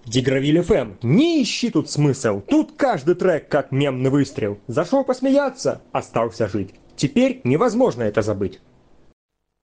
Дигравиль ФМ. Не ищи тут смысл. Тут каждый трек как мемный выстрел. Зашел посмеяться, остался жить. Теперь невозможно это забыть.